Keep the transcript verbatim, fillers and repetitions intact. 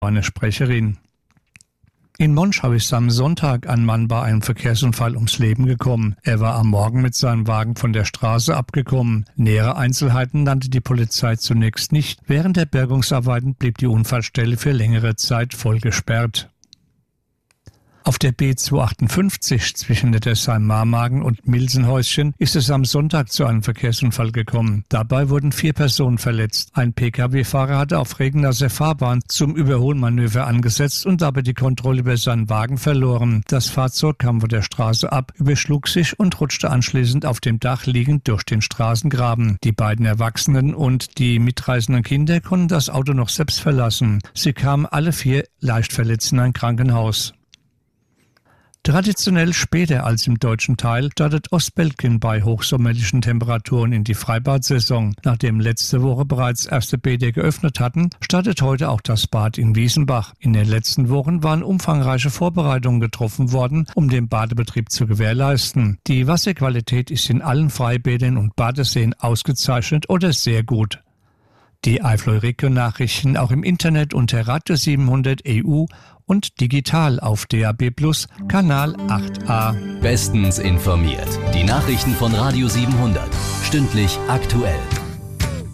Eine Sprecherin. In Monschau ist am Sonntag ein Mann bei einem Verkehrsunfall ums Leben gekommen. Er war am Morgen mit seinem Wagen von der Straße abgekommen. Nähere Einzelheiten nannte die Polizei zunächst nicht. Während der Bergungsarbeiten blieb die Unfallstelle für längere Zeit voll gesperrt. Auf der B zweihundertachtundfünfzig zwischen Nettesheim-Marmagen und Milsenhäuschen ist es am Sonntag zu einem Verkehrsunfall gekommen. Dabei wurden vier Personen verletzt. Ein Pkw-Fahrer hatte auf regnasser Fahrbahn zum Überholmanöver angesetzt und dabei die Kontrolle über seinen Wagen verloren. Das Fahrzeug kam von der Straße ab, überschlug sich und rutschte anschließend auf dem Dach liegend durch den Straßengraben. Die beiden Erwachsenen und die mitreisenden Kinder konnten das Auto noch selbst verlassen. Sie kamen alle vier leicht verletzt in ein Krankenhaus. Traditionell später als im deutschen Teil startet Ostbelgien bei hochsommerlichen Temperaturen in die Freibad-Saison. Nachdem letzte Woche bereits erste Bäder geöffnet hatten, startet heute auch das Bad in Wiesenbach. In den letzten Wochen waren umfangreiche Vorbereitungen getroffen worden, um den Badebetrieb zu gewährleisten. Die Wasserqualität ist in allen Freibädern und Badeseen ausgezeichnet oder sehr gut. Die iFloy-Region-Nachrichten auch im Internet unter Radio siebenhundert E U und digital auf D A B Plus, Kanal acht a. Bestens informiert. Die Nachrichten von Radio siebenhundert. Stündlich aktuell.